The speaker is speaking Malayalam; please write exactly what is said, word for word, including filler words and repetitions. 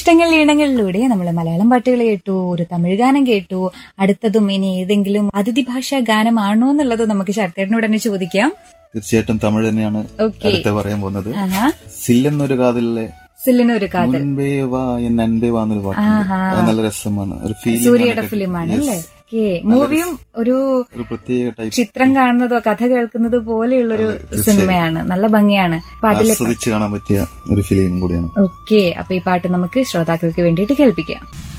ഇഷ്ടങ്ങൾ ഈണങ്ങളിലൂടെ നമ്മൾ മലയാളം പാട്ടുകൾ കേട്ടു, ഒരു തമിഴ് ഗാനം കേട്ടു. അടുത്തതും ഇനി ഏതെങ്കിലും അതിഥി ഭാഷാ ഗാനമാണോ എന്നുള്ളത് നമുക്ക് ശരത്തേട്ടനോട് തന്നെ ചോദിക്കാം. തീർച്ചയായിട്ടും തമിഴ് തന്നെയാണ് ഓക്കെ. അടുത്ത പറയാൻ പോകുന്നത്. ആഹാ. സില്ലെന്നൊരു കാതലിലെ സില്ലിനൊരു കാതൽ. മുൻപേ വാ എൻ അൻപേ വാ എന്നൊരു പാട്ടുണ്ട്. ആഹാ. അത് നല്ല രസമാണ്. ഒരു ഫീലിംഗ് സൂര്യയുടെ ഫിലിമാണ് അല്ലേ? ഓക്കെ. മൂവിയും ഒരു ഒരു പ്രത്യേക ടൈപ്പ് ചിത്രം കാണുന്നതോ കഥ കേൾക്കുന്നത് പോലെയുള്ളൊരു സിനിമയാണ്. നല്ല ഭംഗിയാണ്. അപ്പൊ അതിലെ ആസ്വദിച്ച് കാണാൻ പറ്റിയ ഒരു ഫിലിം കൂടിയാണ്. ഓക്കെ. അപ്പൊ ഈ പാട്ട് നമുക്ക് ശ്രോതാക്കൾക്ക് വേണ്ടിയിട്ട് കേൾപ്പിക്കാം.